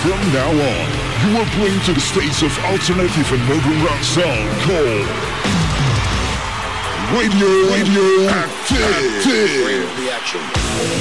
From now on, you are playing to the states of alternative and modern rock sound called Radio Active. Radio Reaction.